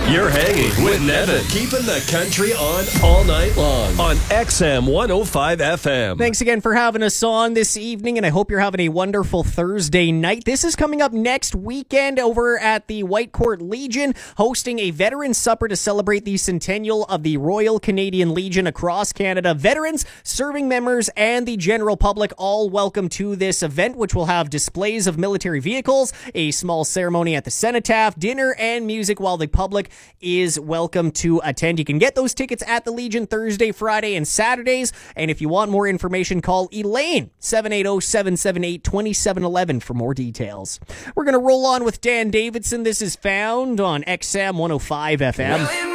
You're hanging with Nevin, keeping the country on all night long on XM 105 FM. Thanks again for having us on this evening, and I hope you're having a wonderful Thursday night. This is coming up next weekend over at the Whitecourt Legion, hosting a veterans supper to celebrate the centennial of the Royal Canadian Legion across Canada. Veterans, serving members, and the general public all welcome to this event, which will have displays of military vehicles, a small ceremony at the cenotaph, dinner, and music while the public is welcome to attend. You can get those tickets at the Legion Thursday, Friday, and Saturdays. And if you want more information, call Elaine, 780-778-2711 for more details. We're going to roll on with Dan Davidson. This is found on XM 105 FM.